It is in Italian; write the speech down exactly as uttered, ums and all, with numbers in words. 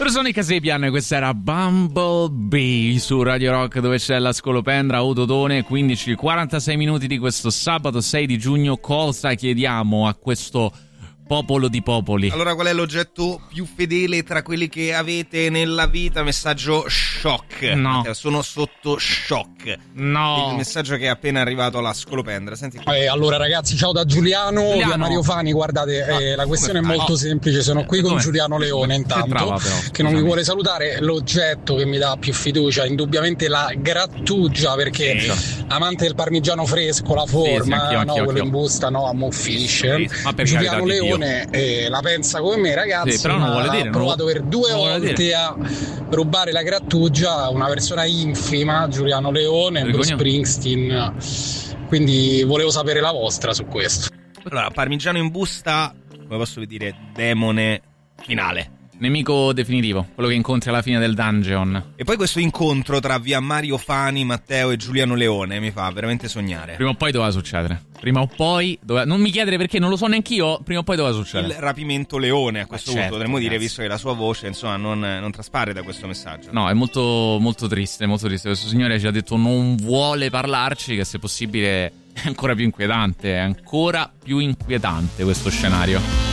Loro sono i Kasabian, questa era Bumblebee su Radio Rock, dove c'è la scolopendra Autotone. Quindici e quarantasei minuti di questo sabato sei di giugno. Cosa chiediamo a questo popolo di popoli? Allora, qual è l'oggetto più fedele tra quelli che avete nella vita? Messaggio shock. No. Sono sotto shock. No. Il messaggio che è appena arrivato alla scolopendra. Senti. Eh, allora ragazzi, ciao da Giuliano, Giuliano. via Mario Fani. Guardate, Ah, eh, la questione è come- molto no. semplice. Sono qui con Come? Giuliano Leone intanto, brava, però, che non mi scusami. vuole salutare. L'oggetto che mi dà più fiducia indubbiamente la grattugia, perché Sì. amante del parmigiano fresco, la Sì, sì, forma, anch'io, no, anch'io, quello anch'io. in busta, no, a Muffish. Ma per Giuliano carità di Dio. Leone eh, la pensa come me, ragazzi. Sì, però non ma vuole dire, ha non provato vuole- per due non vuole volte dire. a rubare la grattugia a una persona infima, Giuliano Leone, Bruce Vergogna. Springsteen. Quindi volevo sapere la vostra su questo. Allora, parmigiano in busta, come posso dire, demone finale. Nemico definitivo, quello che incontri alla fine del dungeon. E poi questo incontro tra via Mario Fani, Matteo e Giuliano Leone mi fa veramente sognare. Prima o poi doveva succedere. Prima o poi doveva... Non mi chiedere perché, non lo so neanch'io. Prima o poi doveva succedere. Il rapimento Leone, a questo Ma punto certo, potremmo dire, ragazzi. visto che la sua voce insomma non, non traspare da questo messaggio. No, è molto, molto triste, molto triste. Questo signore ci ha detto non vuole parlarci, che se possibile è ancora più inquietante. È ancora più inquietante questo scenario.